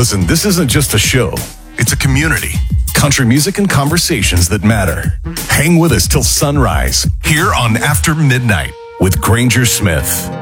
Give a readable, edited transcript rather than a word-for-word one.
Listen, this isn't just a show, it's a community. Country music and conversations that matter. Hang with us till sunrise, here on After Midnight with Granger Smith.